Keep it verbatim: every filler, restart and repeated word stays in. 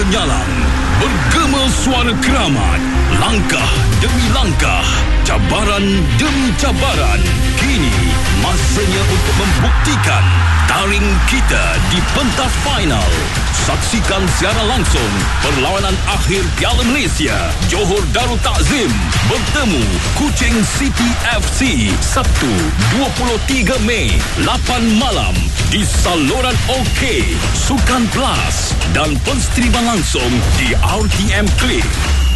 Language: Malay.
kenyalang, bergema suara keramat, langkah demi langkah, cabaran demi cabaran. Kini masanya untuk membuktikan taring kita di pentas final. Saksikan secara langsung perlawanan akhir Piala Malaysia Johor Darul Takzim bertemu Kuching City F C Sabtu dua puluh tiga Mei lapan malam di saluran OK, Sukan Plus dan penstriman langsung di R T M Click.